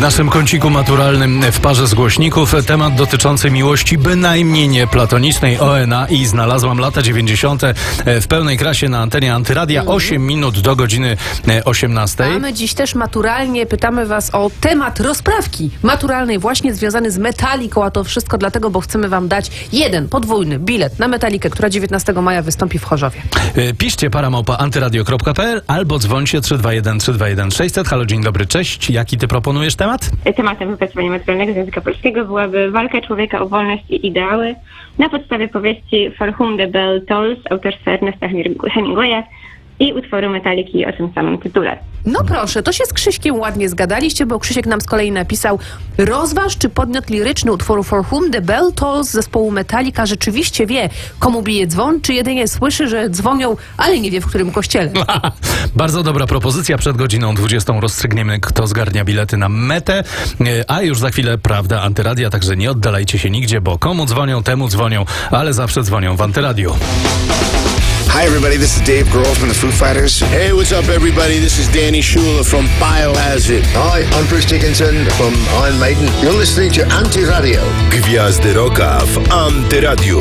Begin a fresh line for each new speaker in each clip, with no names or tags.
naszym kąciku maturalnym w parze z głośników temat dotyczący miłości bynajmniej nie platonicznej ONA i znalazłam lata 90. w pełnej krasie na antenie Antyradia. 8 minut do godziny 18.
A my dziś też maturalnie pytamy was o temat rozprawki maturalnej właśnie związany z Metaliką, a to wszystko dlatego, bo chcemy wam dać jeden podwójny bilet na Metalikę, która 19 maja wystąpi w Chorzowie.
Piszcie paramałpa@antyradio.pl albo dzwońcie 321 321 600. Halo, dzień dobry, cześć. Jaki ty proponujesz temat?
Tematem wypracowania maturalnego z języka polskiego byłaby walka człowieka o wolność i ideały na podstawie powieści For Whom the Bell Tolls autorstwa Ernesta Hemingwaya i utworu Metaliki o tym samym tytule.
No proszę, to się z Krzyśkiem ładnie zgadaliście, bo Krzysiek nam z kolei napisał: rozważ, czy podmiot liryczny utworu For Whom the Bell Tolls zespołu Metallica rzeczywiście wie, komu bije dzwon, czy jedynie słyszy, że dzwonią, ale nie wie, w którym kościele.
Bardzo dobra propozycja. Przed godziną 20 rozstrzygniemy, kto zgarnia bilety na metę, a już za chwilę prawda Antyradia, także nie oddalajcie się nigdzie, bo komu dzwonią, temu dzwonią, ale zawsze dzwonią w Antyradiu.
Hi everybody, this is Dave Grohl from the Foo Fighters.
Hey, what's up everybody? This is Danny Schuler from Biohazard.
Hi, I'm Bruce Dickinson from Iron Maiden. You're listening to Antyradio.
Gwiazdy Rocka w Antyradiu.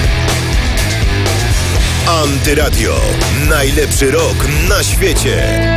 Antyradio. Najlepszy rock na świecie.